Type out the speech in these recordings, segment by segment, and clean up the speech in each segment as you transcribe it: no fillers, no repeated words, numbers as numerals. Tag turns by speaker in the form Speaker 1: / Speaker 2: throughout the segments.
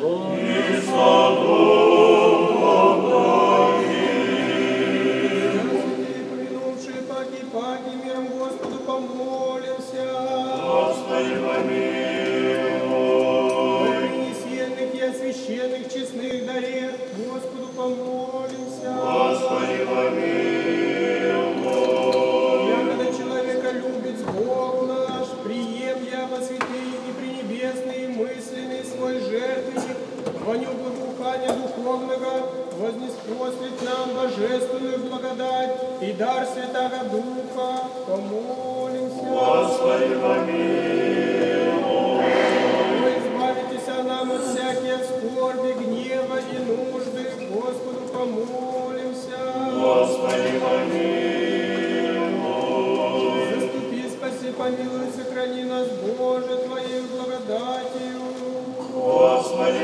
Speaker 1: Священных, честных даре, Господу помолимся.
Speaker 2: Господи, помилуй.
Speaker 1: Ягода человека любит Бог наш, прием я во святые и пренебесные мысленные свой жертвенник, воню благоухания духовного, вознеспослит нам божественную благодать и дар Святаго Духа. Помолимся.
Speaker 2: Господи, помилуй.
Speaker 1: Нам от всякие скорби, гнева и нужды, Господу помолимся.
Speaker 2: Господи, помилуй.
Speaker 1: Заступи, спаси, помилуй, сохрани нас, Боже, Твоей благодатью.
Speaker 2: Господи,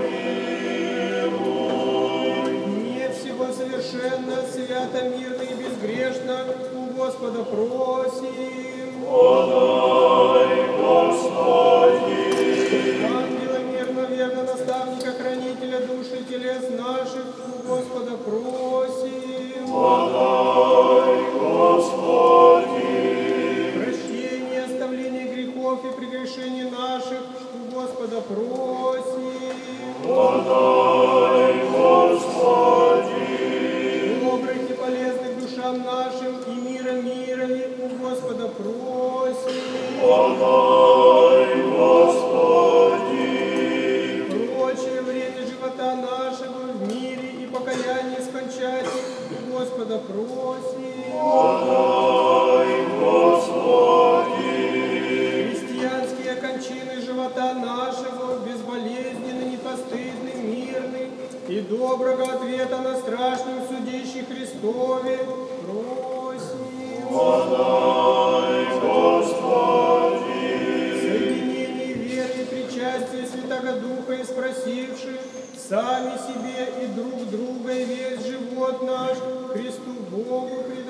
Speaker 2: помилуй.
Speaker 1: Не всего совершенно, свято, мирно и безгрешно у Господа просим.
Speaker 2: Подай, Господи.
Speaker 1: Верно, наставника, хранителя душ и телес наших, у Господа просим.
Speaker 2: Подай, Господи.
Speaker 1: Прощение, оставление грехов и прегрешений наших, у Господа просим.
Speaker 2: Подай, Господи.
Speaker 1: Добрых и полезных душам нашим и мира мирами, у Господа просим.
Speaker 2: Подай, Господи.
Speaker 1: Нашего в мире и покаянии скончать, у Господа просим.
Speaker 2: Подай, Господи.
Speaker 1: Христианские кончины живота нашего, безболезненный, непостыдный, мирный и доброго ответа на страшном судище Христове просим.
Speaker 2: Подай, Господи.
Speaker 1: Соединение веры и причастие Святаго Духа и спросивши сами себе и друг друга и весь живот наш Христу Богу предадим.